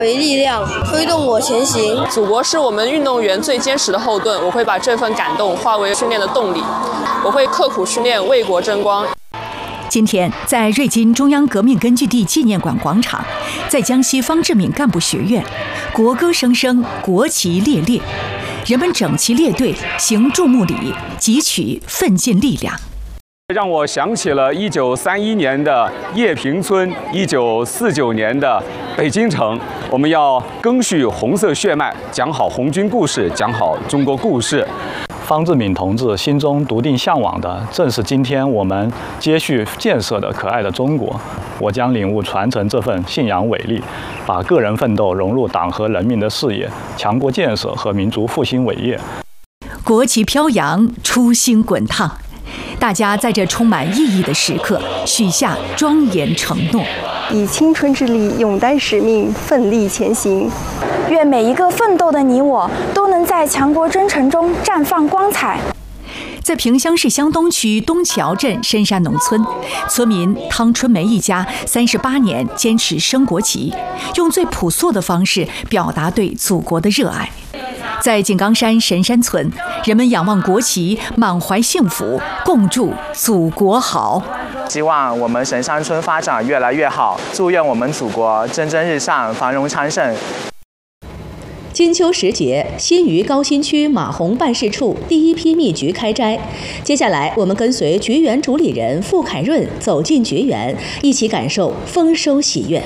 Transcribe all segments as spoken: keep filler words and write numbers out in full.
为力量，推动我前行。 祖国是我们运动员最坚实的后盾，我会把这份感动化为训练的动力，我会刻苦训练，为国争光。 今天，在瑞金中央革命根据地纪念馆广场，在江西方志敏干部学院，国歌声声，国旗猎猎，人们整齐列队，行注目礼，汲取奋进力量。 让我想起了一九三一年的叶平村，一九四九年的北京城。我们要赓续红色血脉，讲好红军故事，讲好中国故事。 方志敏同志心中笃定向往的，正是今天我们接续建设的可爱的中国。我将领悟传承这份信仰伟力，把个人奋斗融入党和人民的事业，强国建设和民族复兴伟业。 国旗飘扬，初心滚烫，大家在这充满意义的时刻许下庄严承诺， 以青春之力勇担使命，奋力前行。 愿每一个奋斗的你我都能在强国征程中绽放光彩。 在萍乡市乡东区东桥镇深山农村，村民汤春梅一家三十八年坚持升国旗，用最朴素的方式表达对祖国的热爱。在井冈山神山村，人们仰望国旗，满怀幸福，共祝祖国好。 希望我们神山村发展越来越好，祝愿我们祖国蒸蒸日上，繁荣昌盛。 金秋时节，新余高新区马洪办事处第一批蜜橘开摘。接下来，我们跟随菊园主理人傅凯润走进菊园，一起感受丰收喜悦。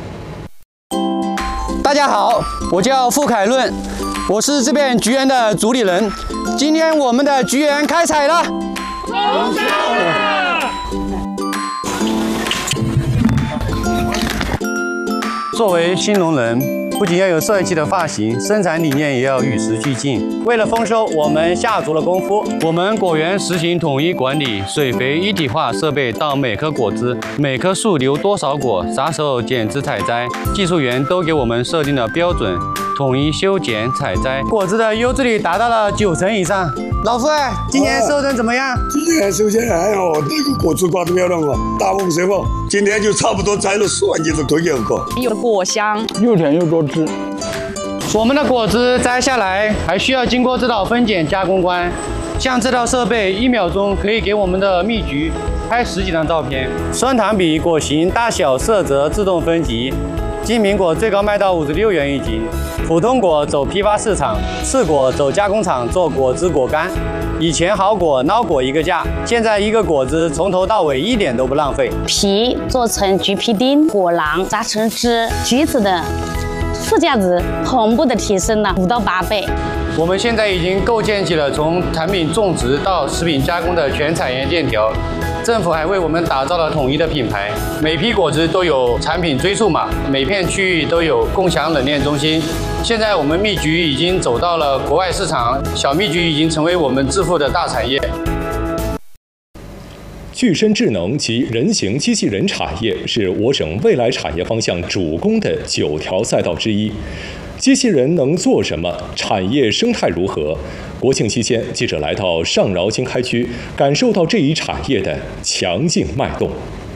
大家好，我叫傅凯润，我是这边菊园的主理人。今天我们的菊园开采了，丰收了！ 作为新农人，不仅要有设计的发型，生产理念也要与时俱进。为了丰收，我们下足了功夫。我们果园实行统一管理，水肥一体化设备到每颗果子，每棵树留多少果，啥时候剪枝采摘，技术员都给我们设定了标准，统一修剪采摘，果子的优质率达到了九成以上。老傅，今年收成怎么样？ 今年收成还好，这个果子挂得漂亮哦，大丰收哦。今天就差不多摘了四万斤的推给我。 有果香， 又甜又多汁。 我们的果子摘下来还需要经过这道分拣加工关，像这套设备，一秒钟可以给我们的蜜橘拍十几张照片。酸糖比、果形、大小、色泽自动分级。金苹果最高卖到五十六元一斤，普通果走批发市场，次果走加工厂做果汁果干。以前好果孬果一个价，现在一个果子从头到尾一点都不浪费。 皮做成橘皮丁，果囊榨成汁，橘子的附加值同步的提升了五到八倍。 我们现在已经构建起了从产品种植到食品加工的全产业链条。政府还为我们打造了统一的品牌，每批果子都有产品追溯码，每片区域都有共享冷链中心。现在我们蜜橘已经走到了国外市场，小蜜橘已经成为我们致富的大产业。 具身智能及人形机器人产业是我省未来产业方向主攻的九条赛道之一。机器人能做什么？产业生态如何？国庆期间，记者来到上饶经开区，感受到这一产业的强劲脉动。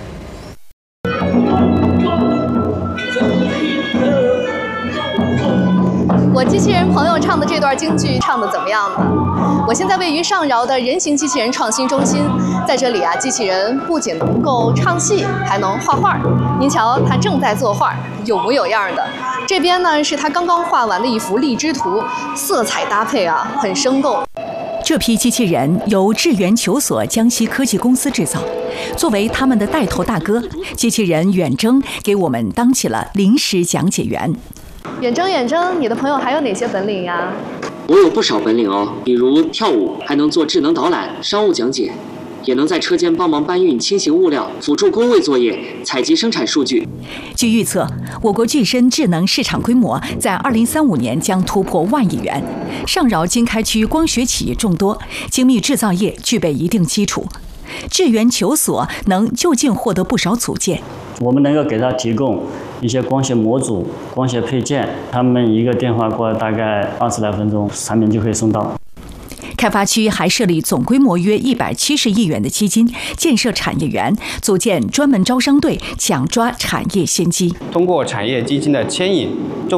我机器人朋友唱的这段京剧唱的怎么样呢？我现在位于上饶的人形机器人创新中心，在这里啊，机器人不仅能够唱戏，还能画画。您瞧，它正在作画，有模有样的。这边呢是他刚刚画完的一幅荔枝图，色彩搭配啊很生动。 这批机器人由智源球所江西科技公司制造，作为他们的带头大哥，机器人远征给我们当起了临时讲解员。 远征远征，你的朋友还有哪些本领呀？ 我有不少本领哦，比如跳舞，还能做智能导览、商务讲解。也能在车间帮忙搬运轻型物料，辅助工位作业，采集生产数据。 据预测，我国具身智能市场规模在二零三五年将突破万亿元。上饶经开区光学企业众多，精密制造业具备一定基础。智源球所能就近获得不少组件。 我们能够给他提供一些光学模组、光学配件，他们一个电话过来大概二十来分钟，产品就可以送到。 开发区还设立总规模约一百七十亿元的基金，建设产业园，组建专门招商队，抢抓产业先机。 通过产业基金的牵引，重